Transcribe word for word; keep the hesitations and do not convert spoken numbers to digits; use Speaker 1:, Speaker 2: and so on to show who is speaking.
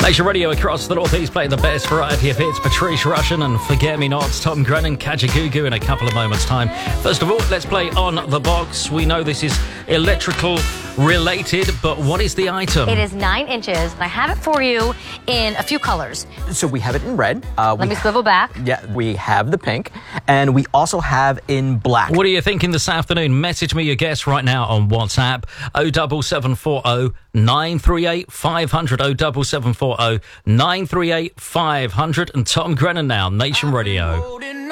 Speaker 1: Nation Radio across the Northeast playing the best variety of hits. Patrice Rushen and Forget Me Nots. Tom Grennan, Kajagoogoo in a couple of moments' time. First of all, let's play On the Box. We know this is electrical related, but what is the item?
Speaker 2: It is nine inches, and I have it for you in a few colors.
Speaker 3: So we have it in red. Uh,
Speaker 2: Let
Speaker 3: we
Speaker 2: me swivel back.
Speaker 3: Yeah, we have the pink, and we also have in black.
Speaker 1: What are you thinking this afternoon? Message me your guess right now on WhatsApp. oh seven seven four oh nine three eight five hundred. oh seven seven four oh nine three eight five hundred. And Tom Grennan now, Nation Radio.